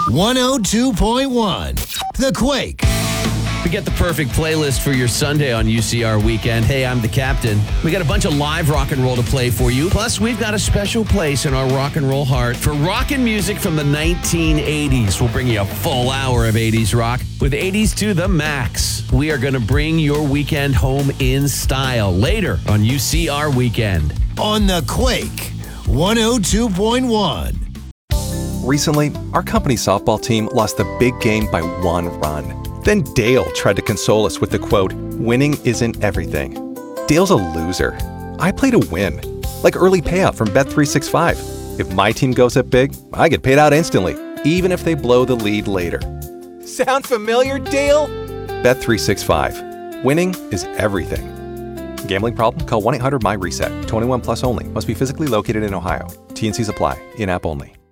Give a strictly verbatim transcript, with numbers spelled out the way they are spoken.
one oh two point one The Quake. We get the perfect playlist for your Sunday on U C R Weekend. Hey, I'm the captain. We got a bunch of live rock and roll to play for you. Plus, we've got a special place in our rock and roll heart for rockin' music from the nineteen eighties. We'll bring you a full hour of eighties rock with eighties to the max. We are going to bring your weekend home in style later on U C R Weekend. On The Quake, one oh two point one. Recently, our company softball team lost the big game by one run. Then Dale tried to console us with the quote, "Winning isn't everything." Dale's a loser. I play to win. Like early payout from Bet three sixty-five. If my team goes up big, I get paid out instantly, even if they blow the lead later. Sound familiar, Dale? Bet three sixty-five. Winning is everything. Gambling problem? Call one eight hundred M Y RESET. twenty-one plus only. Must be physically located in Ohio. T N Cs apply. In-app only.